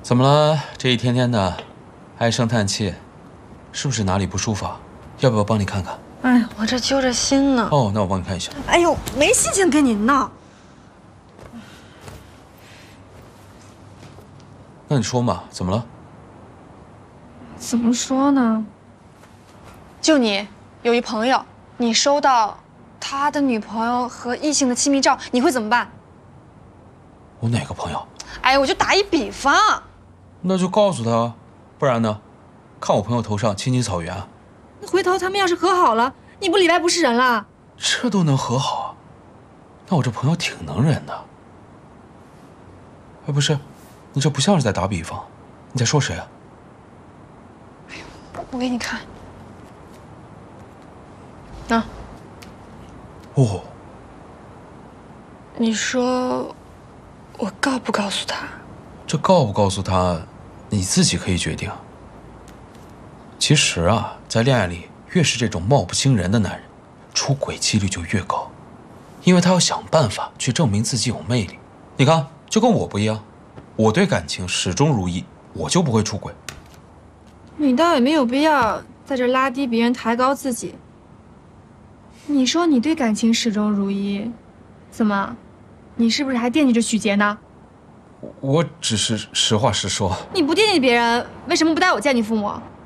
怎么了？这一天天的，唉声叹气，是不是哪里不舒服啊？要不要帮你看看？ 哎呀，我这揪着心呢。 哦，那我帮你看一下。 哎呦，没心情跟你闹。 那你说嘛，怎么了？ 怎么说呢？就你有一朋友，你收到他的女朋友和异性的亲密照，你会怎么办？ 我哪个朋友？ 哎，我就打一比方。 那就告诉他，不然呢？看我朋友头上青青草原啊。 那回头他们要是和好了，你不里外不是人了？ 这都能和好，那我这朋友挺能忍的。哎，不是，你这不像是在打比方，你在说谁啊？ 我给你看。啊。 哦。 你说，我告不告诉他？ 这告不告诉他，你自己可以决定。其实啊，在恋爱里，越是这种貌不惊人的男人，出轨几率就越高，因为他要想办法去证明自己有魅力。你看，就跟我不一样，我对感情始终如一，我就不会出轨。 你倒也没有必要在这拉低别人，抬高自己。你说你对感情始终如一，怎么？你是不是还惦记着许杰呢？ 我只是实话实说。 你不惦记别人，为什么不带我见你父母？